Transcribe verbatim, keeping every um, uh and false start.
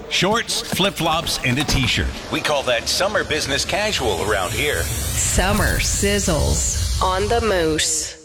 Shorts, flip-flops, and a t-shirt. We call that summer business casual around here. Summer sizzles on the Moose.